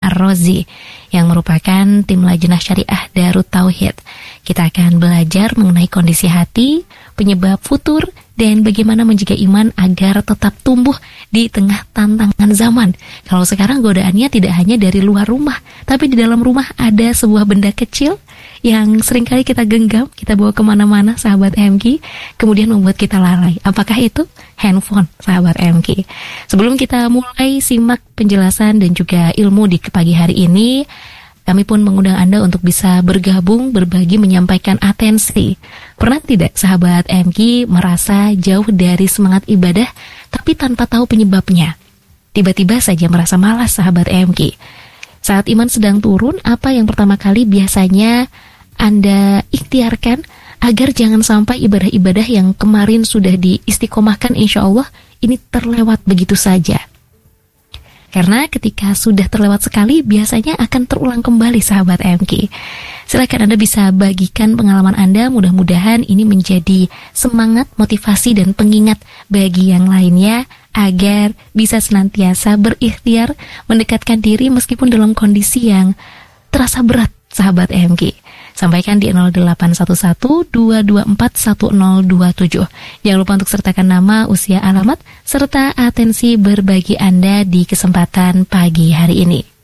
Ar-Razi yang merupakan tim Lajnah Syariah Darut Tauhid. Kita akan belajar mengenai kondisi hati, penyebab futur, dan bagaimana menjaga iman agar tetap tumbuh di tengah tantangan zaman. Kalau sekarang godaannya tidak hanya dari luar rumah, tapi di dalam rumah ada sebuah benda kecil yang seringkali kita genggam, kita bawa kemana-mana, sahabat MK, kemudian membuat kita lalai. Apakah itu? Handphone, sahabat MK. Sebelum kita mulai simak penjelasan dan juga ilmu di pagi hari ini, kami pun mengundang Anda untuk bisa bergabung, berbagi, menyampaikan atensi. Pernah tidak sahabat MK merasa jauh dari semangat ibadah tapi tanpa tahu penyebabnya? Tiba-tiba saja merasa malas sahabat MK. Saat iman sedang turun, apa yang pertama kali biasanya Anda ikhtiarkan agar jangan sampai ibadah-ibadah yang kemarin sudah diistiqomahkan insya Allah ini terlewat begitu saja? Karena ketika sudah terlewat sekali, biasanya akan terulang kembali sahabat MK. Silakan Anda bisa bagikan pengalaman Anda, mudah-mudahan ini menjadi semangat, motivasi, dan pengingat bagi yang lainnya agar bisa senantiasa berikhtiar mendekatkan diri meskipun dalam kondisi yang terasa berat sahabat MK. Sampaikan di 0811-224-1027. Jangan lupa untuk sertakan nama, usia, alamat, serta atensi berbagi Anda di kesempatan pagi hari ini.